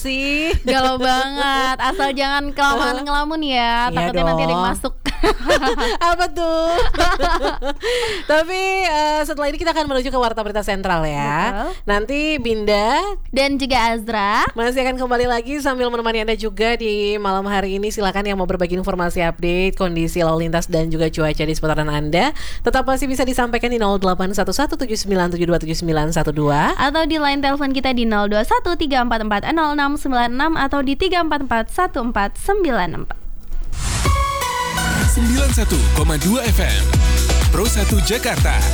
sih. Galau banget. Asal jangan kelamaan ngelamun ya. Iya Takutnya nanti ada yang dong. masuk. Apa tuh? Tapi setelah ini kita akan menuju ke Warta Berita Sentral ya. Betul. Nanti Binda Dan juga Azra. masih akan kembali lagi sambil menemani Anda juga di malam hari ini. Silakan yang mau berbagi informasi update kondisi lalu lintas dan juga cuaca di seputaran Anda, tetap masih bisa disampaikan di 081179727912 Atau di line telepon kita di 0213440696 atau di 3441494. 91,2 FM Pro 1 Jakarta.